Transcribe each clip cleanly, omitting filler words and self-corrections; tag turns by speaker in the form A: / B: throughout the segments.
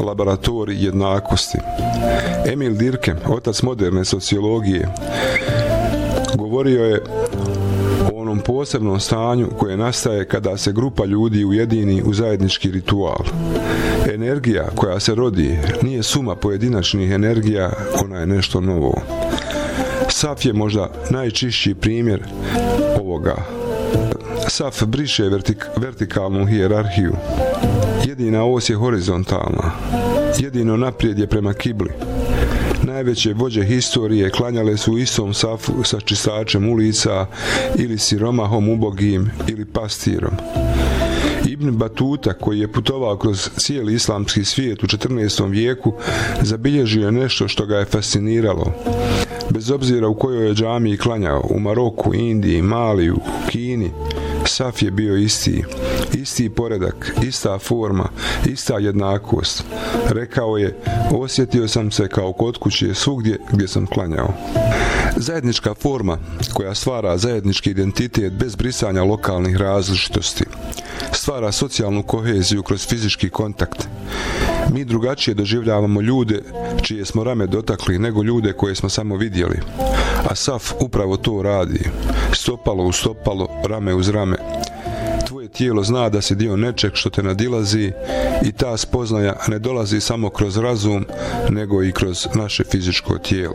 A: laboratorij jednakosti. Emil Durkheim, otac moderne sociologije, govorio je o onom posebnom stanju koje nastaje kada se grupa ljudi ujedini u zajednički ritual. Energija koja se rodi nije suma pojedinačnih energija, ona je nešto novo. Saf je možda najčišći primjer ovoga. Saf briše vertikalnu hijerarhiju. Jedina os je horizontalna. Jedino naprijed je prema kibli. Najveće vođe historije klanjale su u istom safu sa čistačem ulica ili siromahom ubogim ili pastirom. Ibn Batuta, koji je putovao kroz cijeli islamski svijet u 14. vijeku, zabilježio je nešto što ga je fasciniralo. Bez obzira u kojoj je džamiji klanjao, u Maroku, Indiji, Maliju, Kini, saf je bio isti. Isti poredak, ista forma, ista jednakost. Rekao je, osjetio sam se kao kod kuće svugdje gdje sam klanjao. Zajednička forma koja stvara zajednički identitet bez brisanja lokalnih različitosti. Stvara socijalnu koheziju kroz fizički kontakt. Mi drugačije doživljavamo ljude čije smo rame dotakli nego ljude koje smo samo vidjeli. A saf upravo to radi. Stopalo u stopalo, rame uz rame. Tvoje tijelo zna da si dio nečeg što te nadilazi i ta spoznaja ne dolazi samo kroz razum, nego i kroz naše fizičko tijelo.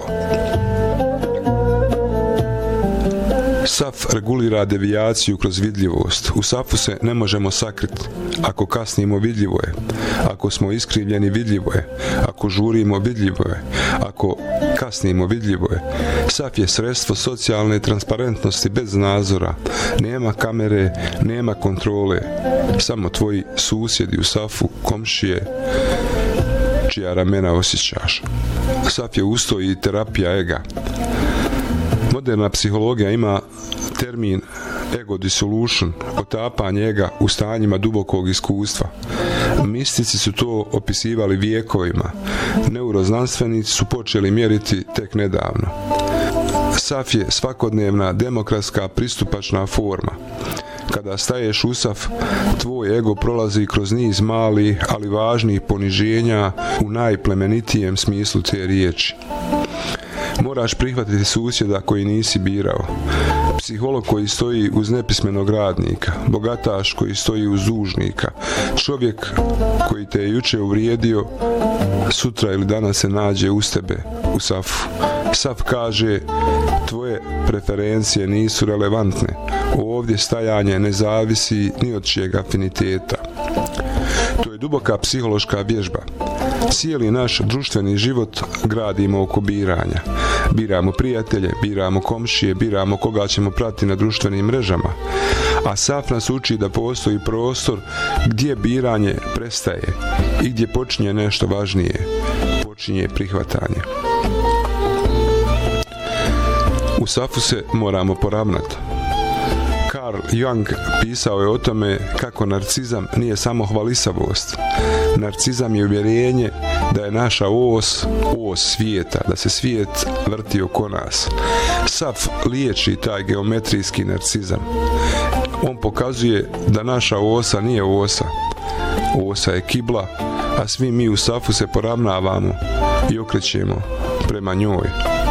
A: Saf regulira devijaciju kroz vidljivost. U safu se ne možemo sakriti. Ako kasnimo, vidljivo je. Ako smo iskrivljeni, vidljivo je. Ako žurimo, vidljivo je. Ako kasnimo, vidljivo je. Saf je sredstvo socijalne transparentnosti bez nadzora. Nema kamere, nema kontrole. Samo tvoji susjedi u safu, komšije, čija ramena osjećaš. Saf je ustoj i terapija ega. Moderna psihologija ima termin ego dissolution, otapanje ega u stanjima dubokog iskustva. Mistici su to opisivali vijekovima. Neuroznanstvenici su počeli mjeriti tek nedavno. Saf je svakodnevna demokratska pristupačna forma. Kada staješ u saf, tvoj ego prolazi kroz niz malih, ali važnih poniženja u najplemenitijem smislu te riječi. Moraš prihvatiti susjeda koji nisi birao. Psiholog koji stoji uz nepismenog radnika. Bogataš koji stoji uz dužnika. Čovjek koji te je juče uvrijedio, sutra ili danas se nađe uz tebe u safu. Saf kaže, tvoje preferencije nisu relevantne. Ovdje stajanje ne zavisi ni od čijeg afiniteta. To je duboka psihološka vježba. Cijeli naš društveni život gradimo oko biranja. Biramo prijatelje, biramo komšije, biramo koga ćemo pratiti na društvenim mrežama. A saf nas uči da postoji prostor gdje biranje prestaje i gdje počinje nešto važnije. Počinje prihvatanje. U safu se moramo poravnati. Carl Jung pisao je o tome kako narcizam nije samo hvalisavost. Narcizam je uvjerenje da je naša os svijeta, da se svijet vrti oko nas. Saf liječi taj geometrijski narcizam. On pokazuje da naša osa nije osa. Osa je kibla, a svi mi u safu se poravnavamo i okrećemo prema njoj.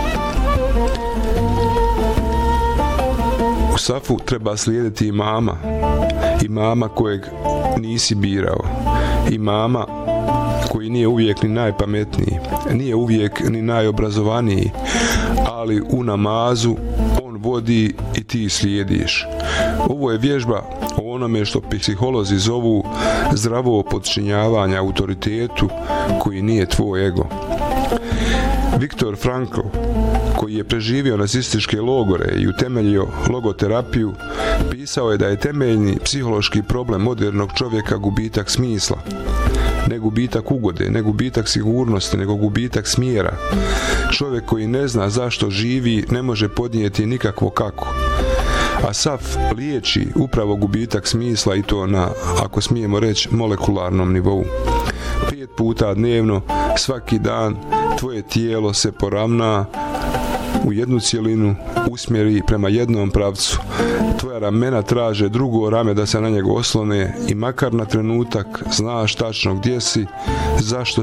A: U safu treba slijediti imama kojeg nisi birao, imama koji nije uvijek ni najpametniji, nije uvijek ni najobrazovaniji, ali u namazu on vodi i ti slijediš. Ovo je vježba o onome što psiholozi zovu zdravo podčinjavanje autoritetu koji nije tvoj ego. Viktor Frankl, koji je preživio nacističke logore i utemeljio logoterapiju, pisao je da je temeljni psihološki problem modernog čovjeka gubitak smisla. Ne gubitak ugode, ne gubitak sigurnosti, nego gubitak smjera. Čovjek koji ne zna zašto živi ne može podnijeti nikakvo kako. A saf liječi upravo gubitak smisla i to na, ako smijemo reći, molekularnom nivou. 5 puta dnevno, svaki dan, tvoje tijelo se poravna u jednu cjelinu, usmjeri prema jednom pravcu. Tvoja ramena traže drugo rame da se na njega oslone i makar na trenutak znaš tačno gdje si, zašto